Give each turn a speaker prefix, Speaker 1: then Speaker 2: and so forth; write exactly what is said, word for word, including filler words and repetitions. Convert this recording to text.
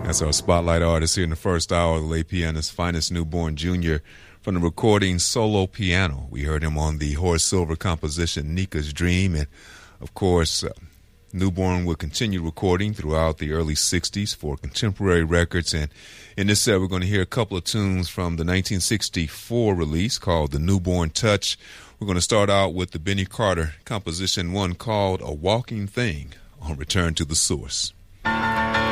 Speaker 1: That's our spotlight artist here in the first hour, the late pianist's finest newborn junior from the recording Solo Piano. We heard him on the Horace Silver composition Nika's Dream. And, of course, uh, Newborn will continue recording throughout the early sixties for Contemporary Records. And in this set, we're going to hear a couple of tunes from the nineteen sixty-four release called The Newborn Touch. We're going to start out with the Benny Carter composition, one called A Walking Thing, on Return to the Source.